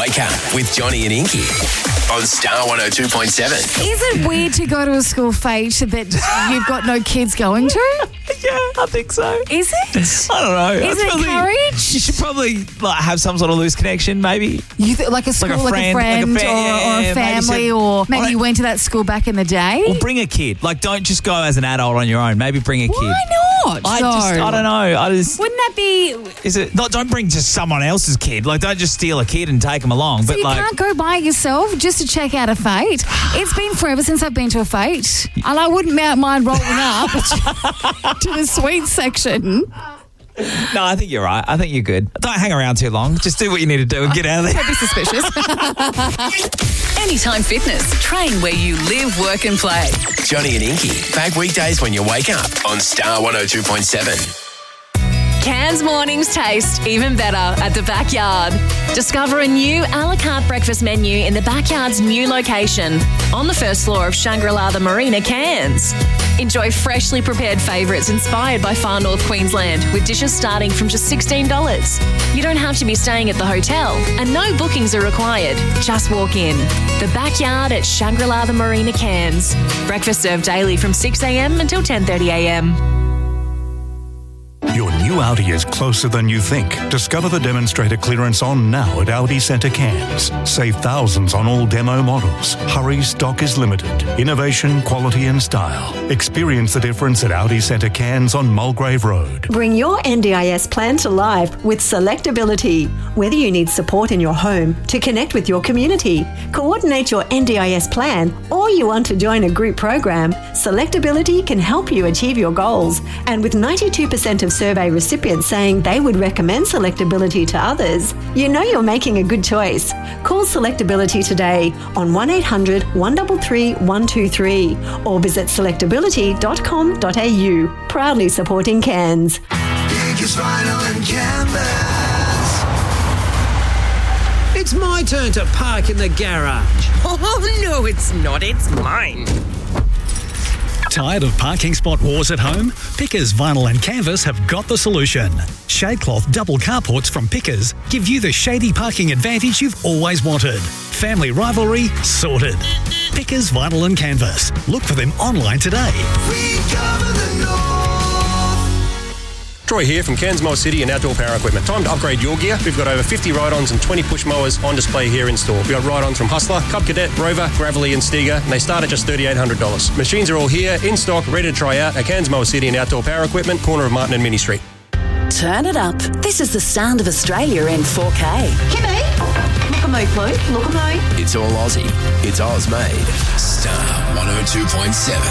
Wake Up with Johnny and Inky on Star 102.7. Is it weird to go to a school fete that you've got no kids going to? Yeah, I think so. Is it? I don't know. Is it encouraged? You should probably have some sort of loose connection, maybe. Like a school, Like a friend, or a family, or maybe you went to that school back in the day. Or bring a kid. Don't just go as an adult on your own. Maybe bring a kid. Why not? I don't know. Wouldn't that be? Is it? Don't bring just someone else's kid. Don't just steal a kid and take them along. So you can't go by yourself just to check out a fete. It's been forever since I've been to a fete, and I wouldn't mind rolling up to the sweets section. No, I think you're right. I think you're good. Don't hang around too long. Just do what you need to do and get out of there. Don't be suspicious. Anytime Fitness. Train where you live, work and play. Johnny and Inky, back weekdays when you wake up on Star 102.7. Cairns mornings taste even better at the Backyard. Discover a new a la carte breakfast menu in the Backyard's new location on the first floor of Shangri-La the Marina, Cairns. Enjoy freshly prepared favourites inspired by Far North Queensland with dishes starting from just $16. You don't have to be staying at the hotel and no bookings are required. Just walk in. The Backyard at Shangri-La the Marina, Cairns. Breakfast served daily from 6 a.m. until 10:30 a.m. Your new Audi is closer than you think. Discover the demonstrator clearance on now at Audi Centre Cairns. Save thousands on all demo models. Hurry, stock is limited. Innovation, quality and style. Experience the difference at Audi Centre Cairns on Mulgrave Road. Bring your NDIS plan to life with Selectability. Whether you need support in your home, to connect with your community, coordinate your NDIS plan, or you want to join a group program, Selectability can help you achieve your goals. And with 92% of survey recipients saying they would recommend Selectability to others, you know you're making a good choice. Call Selectability today on 1800 133 123 or visit selectability.com.au. Proudly supporting Cairns. Biggest vinyl and canvas. It's my turn to park in the garage. Oh, no, it's not. It's mine. Tired of parking spot wars at home? Pickers Vinyl and Canvas have got the solution. Shadecloth double carports from Pickers give you the shady parking advantage you've always wanted. Family rivalry sorted. Pickers Vinyl and Canvas. Look for them online today. We cover the north. Troy here from Cairns Mower City and Outdoor Power Equipment. Time to upgrade your gear. We've got over 50 ride-ons and 20 push mowers on display here in store. We've got ride-ons from Hustler, Cub Cadet, Rover, Gravely and Stiga, and they start at just $3,800. Machines are all here, in stock, ready to try out at Cairns Mower City and Outdoor Power Equipment, corner of Martin and Mini Street. Turn it up. This is the sound of Australia in 4K. Kimmy, look at me, please. Look at me. It's all Aussie. It's Oz made. Star 102.7.